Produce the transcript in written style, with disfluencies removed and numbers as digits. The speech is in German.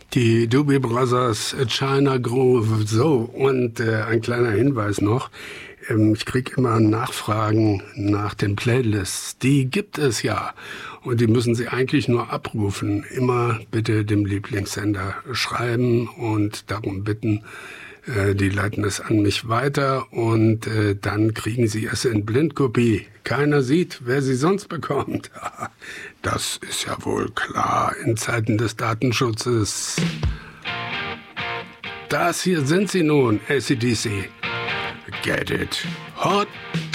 Die Doobie Brothers, China Groove. So, und ein kleiner Hinweis noch. Ich kriege immer Nachfragen nach den Playlists. Die gibt es ja. Und die müssen Sie eigentlich nur abrufen. Immer bitte dem Lieblingssender schreiben und darum bitten, die leiten es an mich weiter und dann kriegen Sie es in Blindkopie. Keiner sieht, wer sie sonst bekommt. Das ist ja wohl klar in Zeiten des Datenschutzes. Das hier sind sie nun, AC/DC. Get it hot.